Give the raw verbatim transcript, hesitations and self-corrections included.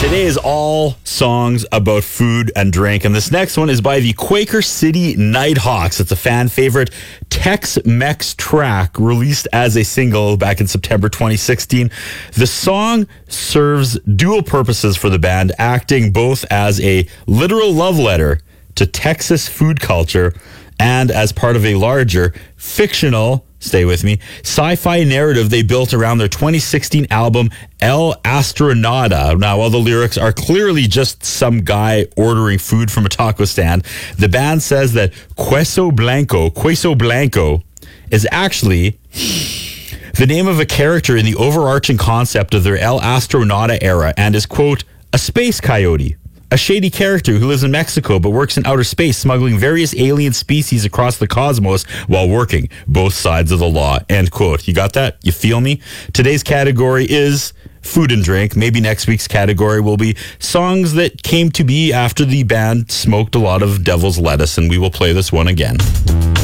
Today is all songs about food and drink, and this next one is by the Quaker City Nighthawks. It's a fan favorite Tex-Mex track released as a single back in September twenty sixteen. The song serves dual purposes for the band, acting both as a literal love letter to Texas food culture and as part of a larger fictional, stay with me, sci-fi narrative they built around their twenty sixteen album El Astronauta. Now, while the lyrics are clearly just some guy ordering food from a taco stand, the band says that Queso Blanco, Queso Blanco is actually the name of a character in the overarching concept of their El Astronauta era and is, quote, a space coyote. A shady character who lives in Mexico but works in outer space, smuggling various alien species across the cosmos while working both sides of the law. End quote. You got that? You feel me? Today's category is food and drink. Maybe next week's category will be songs that came to be after the band smoked a lot of devil's lettuce, and we will play this one again.